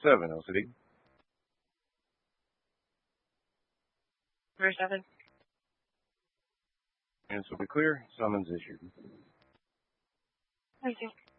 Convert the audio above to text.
7, LCD. Number 7. Units will be clear. Summons issued. Thank you.